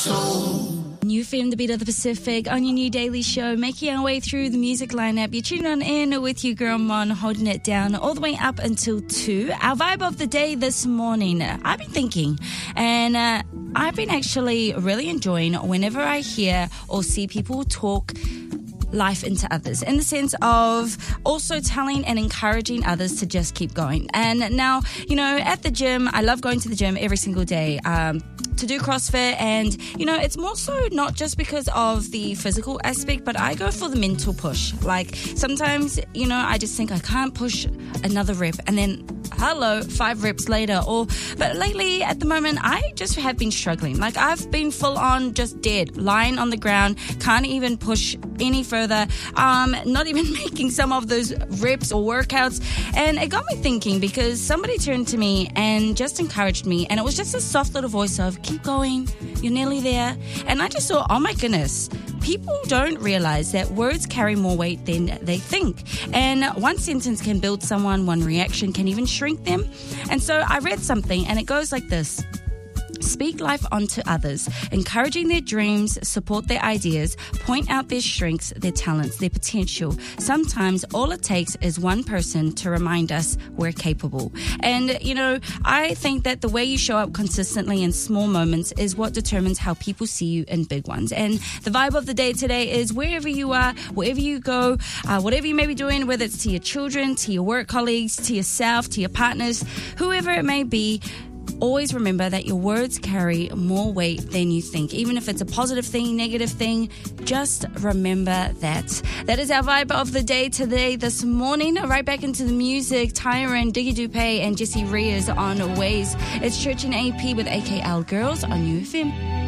New FM, the beat of the Pacific, on your new daily show, making our way through the music lineup. You're tuning on in with your girl Mon, holding it down all the way up until 2. Our vibe of the day this morning, I've been thinking, and I've been actually really enjoying whenever I hear or see people talk life into others, in the sense of also telling and encouraging others to just keep going. And now, you know, at the gym, I love going to the gym every single day to do CrossFit, and you know, it's more so not just because of the physical aspect, but I go for the mental push. Like sometimes, you know, I just think I can't push another rep, and then hello, 5 reps later. But lately, at the moment, I just have been struggling. Like I've been full on just dead, lying on the ground, can't even push any further, not even making some of those reps or workouts. And it got me thinking, because somebody turned to me and just encouraged me, and it was just a soft little voice of, keep going, you're nearly there. And I just thought, oh my goodness, people don't realize that words carry more weight than they think. And one sentence can build someone, one reaction can even shrink them. And so I read something, and it goes like this. Speak life onto others, encouraging their dreams, support their ideas, point out their strengths, their talents, their potential. Sometimes all it takes is one person to remind us we're capable. And, you know, I think that the way you show up consistently in small moments is what determines how people see you in big ones. And the vibe of the day today is wherever you are, wherever you go, whatever you may be doing, whether it's to your children, to your work colleagues, to yourself, to your partners, whoever it may be, always remember that your words carry more weight than you think. Even if it's a positive thing, negative thing, just remember that. That is our vibe of the day today, this morning. Right back into the music. Tyron, Diggy Dupé, and Jesse Reyes on Ways. It's Church and AP with AKL Girls on UFM.